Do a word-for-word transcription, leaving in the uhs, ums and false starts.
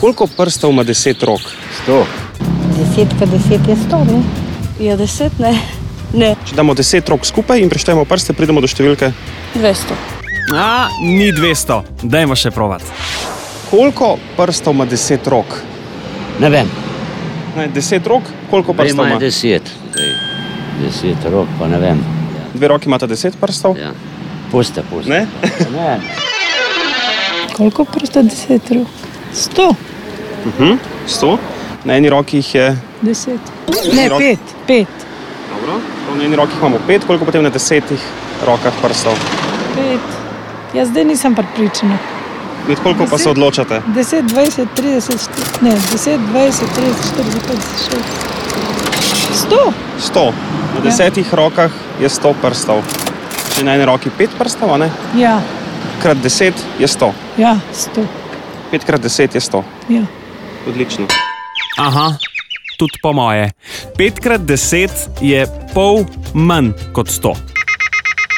Koliko prstov ima deset rok? Sto. Deset krat deset je sto, ne? Ja, deset, ne. Ne. Če damo deset rok skupaj in preštejemo prste, pridemo do številke dvesto. A, ni dvesto. Dajmo še provat. Koliko prstov ima deset rok? Ne vem. Ne, deset rok, koliko prstov Ima ima? deset. Dej. Deset rok, pa ne vem. Dve roki imata deset prstov? Ja. Puste, puste. Ne? Ne. Koliko prsta deset rok? Sto. Uh-huh. Sto. Na eni roki jih je... Deset. Ne, Rok- pet. Pet. Dobro. Na eni roki imamo pet, koliko potem na desetih rokah prstov? Pet. Jaz zdaj nisem prepričana. Med koliko pa se Deset. odločate? Deset, dvajset, trideset, štiri, ne, deset, dvajset, trideset, štirideset, petdeset, šestdeset. Sto. Sto. Na desetih rokah je sto prstov. Če na eni roki pet prstov, a ne? Ja, Krat deset je sto. ja, sto. Pet krat deset je sto. Ja. Odlično. Aha, tudi po moje. pet krat deset je pol manj kot sto.